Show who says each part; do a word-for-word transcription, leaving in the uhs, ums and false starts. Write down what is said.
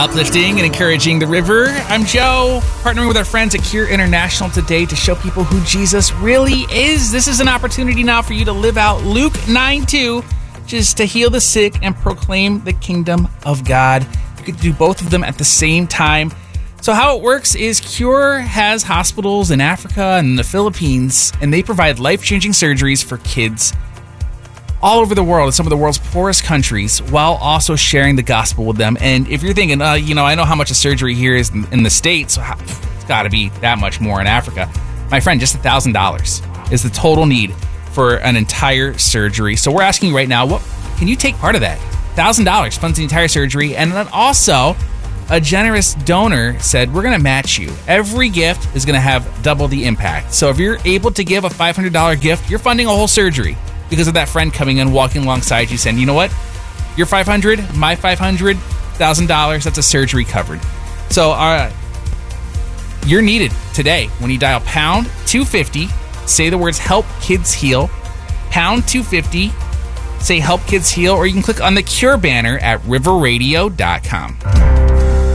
Speaker 1: Uplifting and encouraging the river. I'm Joe, partnering with our friends at Cure International today to show people who Jesus really is. This is an opportunity now for you to live out Luke nine two, which is to heal the sick and proclaim the kingdom of God. You could do both of them at the same time. So how it works is Cure has hospitals in Africa and the Philippines, and they provide life-changing surgeries for kids all over the world in some of the world's poorest countries, while also sharing the gospel with them. And if you're thinking, uh, you know, I know how much a surgery here is in, in the States, so how, it's got to be that much more in Africa. My friend, just one thousand dollars is the total need for an entire surgery. So we're asking you right now, what can you take part of that? one thousand dollars funds the entire surgery. And then also, a generous donor said, we're going to match you. Every gift is going to have double the impact. So if you're able to give a five hundred dollars gift, you're funding a whole surgery because of that friend coming in, walking alongside you, saying, you know what? Your five hundred dollars, my five hundred dollars, one thousand dollars, that's a surgery covered. So uh, you're needed today when you dial pound two fifty, say the words help kids heal, pound two fifty, say help kids heal, or you can click on the Cure banner at river radio dot com.